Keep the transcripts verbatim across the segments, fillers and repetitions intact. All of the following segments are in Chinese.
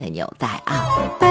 的纽带啊。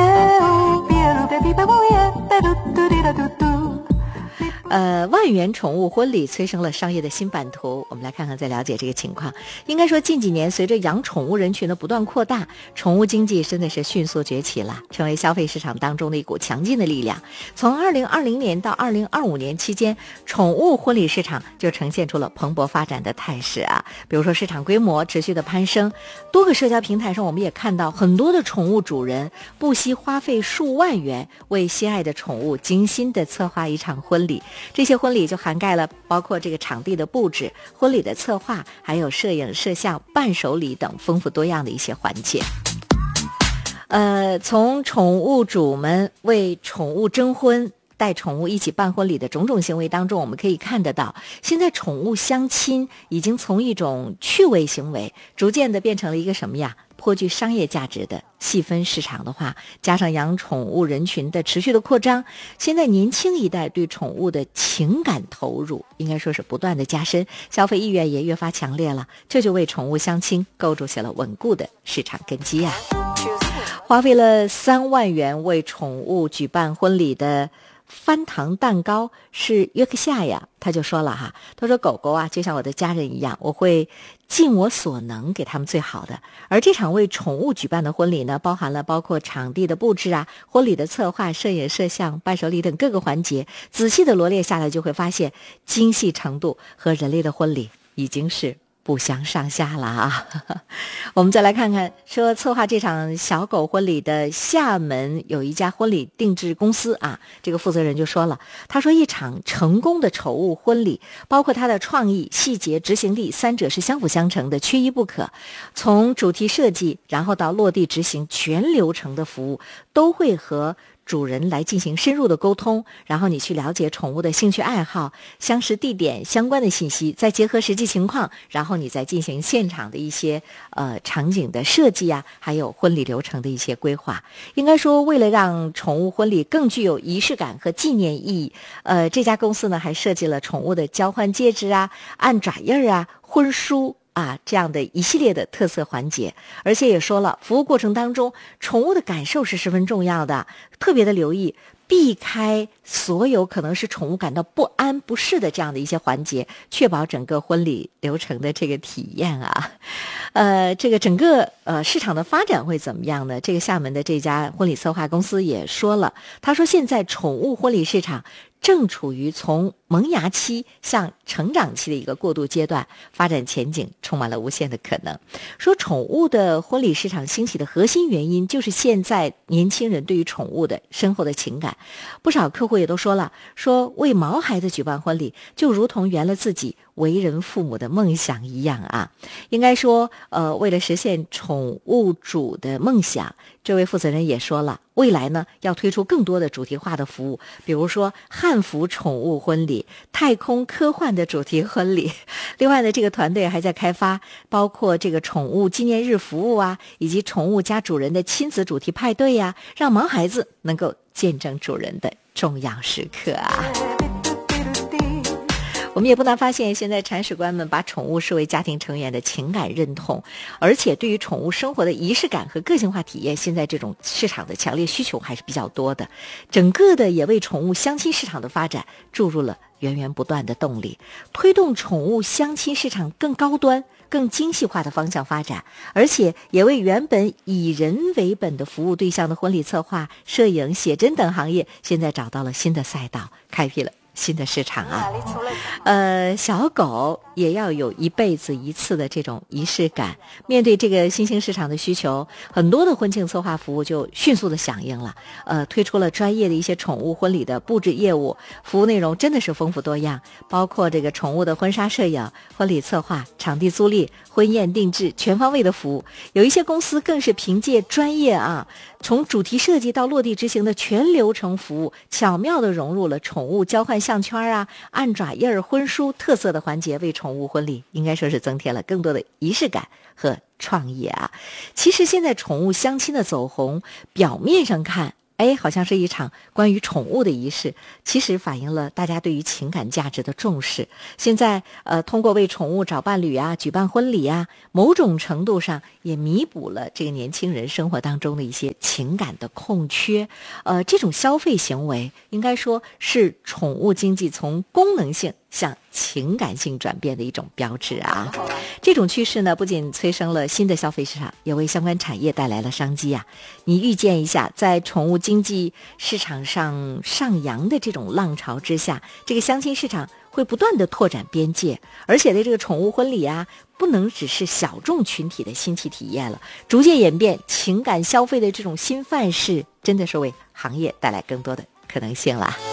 呃，万元宠物婚礼催生了商业的新版图，我们来看看再了解这个情况。应该说近几年随着养宠物人群的不断扩大，宠物经济真的是迅速崛起了，成为消费市场当中的一股强劲的力量。从二零二零年到二零二五年期间，宠物婚礼市场就呈现出了蓬勃发展的态势啊。比如说市场规模持续的攀升，多个社交平台上我们也看到很多的宠物主人不惜花费数万元为心爱的宠物精心的策划一场婚礼。这些婚礼就涵盖了包括这个场地的布置、婚礼的策划，还有摄影、摄像、伴手礼等丰富多样的一些环节。呃，从宠物主们为宠物征婚、带宠物一起办婚礼的种种行为当中，我们可以看得到，现在宠物相亲已经从一种趣味行为，逐渐的变成了一个什么呀？颇具商业价值的。细分市场的话，加上养宠物人群的持续的扩张，现在年轻一代对宠物的情感投入应该说是不断的加深，消费意愿也越发强烈了，这就为宠物相亲构筑起了稳固的市场根基啊。花费了三万元为宠物举办婚礼的翻糖蛋糕是约克夏呀，他就说了哈，他说狗狗啊就像我的家人一样，我会尽我所能给他们最好的。而这场为宠物举办的婚礼呢，包含了包括场地的布置啊、婚礼的策划、摄影、摄像、伴手礼等各个环节，仔细的罗列下来就会发现精细程度和人类的婚礼已经是不相上下了啊！我们再来看看，说策划这场小狗婚礼的厦门有一家婚礼定制公司啊，这个负责人就说了，他说一场成功的宠物婚礼，包括它的创意、细节、执行力三者是相辅相成的，缺一不可。从主题设计，然后到落地执行，全流程的服务都会和主人来进行深入的沟通，然后你去了解宠物的兴趣爱好、相识地点相关的信息，再结合实际情况，然后你再进行现场的一些呃场景的设计啊，还有婚礼流程的一些规划。应该说，为了让宠物婚礼更具有仪式感和纪念意义，呃，这家公司呢还设计了宠物的交换戒指啊、按爪印啊、婚书啊，这样的一系列的特色环节。而且也说了，服务过程当中宠物的感受是十分重要的，特别的留意避开所有可能是宠物感到不安不适的这样的一些环节，确保整个婚礼流程的这个体验啊。呃，这个整个呃市场的发展会怎么样呢？这个厦门的这家婚礼策划公司也说了，他说现在宠物婚礼市场正处于从萌芽期向成长期的一个过渡阶段，发展前景充满了无限的可能。说宠物的婚礼市场兴起的核心原因就是现在年轻人对于宠物的深厚的情感。不少客户也都说了，说为毛孩子举办婚礼就如同圆了自己为人父母的梦想一样啊。应该说呃，为了实现宠物主的梦想，这位负责人也说了，未来呢要推出更多的主题化的服务，比如说汉服宠物婚礼、太空科幻的主题婚礼。另外呢，这个团队还在开发包括这个宠物纪念日服务啊，以及宠物加主人的亲子主题派对呀、啊，让毛孩子能够见证主人的重要时刻啊。我们也不难发现，现在铲屎官们把宠物视为家庭成员的情感认同，而且对于宠物生活的仪式感和个性化体验，现在这种市场的强烈需求还是比较多的，整个的也为宠物相亲市场的发展注入了源源不断的动力，推动宠物相亲市场更高端、更精细化的方向发展，而且也为原本以人为本的服务对象的婚礼策划、摄影、写真等行业，现在找到了新的赛道，开辟了新的市场啊。呃，小狗也要有一辈子一次的这种仪式感。面对这个新兴市场的需求，很多的婚庆策划服务就迅速的响应了，呃，推出了专业的一些宠物婚礼的布置业务，服务内容真的是丰富多样，包括这个宠物的婚纱摄影、婚礼策划、场地租赁、婚宴定制，全方位的服务。有一些公司更是凭借专业啊，从主题设计到落地执行的全流程服务，巧妙地融入了宠物交换项圈啊、按爪印儿、婚书特色的环节，为宠物婚礼应该说是增添了更多的仪式感和创意啊。其实现在宠物相亲的走红，表面上看哎，好像是一场关于宠物的仪式，其实反映了大家对于情感价值的重视。现在，呃，通过为宠物找伴侣啊，举办婚礼啊，某种程度上也弥补了这个年轻人生活当中的一些情感的空缺。呃，这种消费行为应该说是宠物经济从功能性向情感性转变的一种标志啊。这种趋势呢，不仅催生了新的消费市场，也为相关产业带来了商机啊。你预见一下，在宠物经济市场上上扬的这种浪潮之下，这个相亲市场会不断的拓展边界，而且的这个宠物婚礼啊，不能只是小众群体的新奇体验了，逐渐演变情感消费的这种新范式，真的是为行业带来更多的可能性了。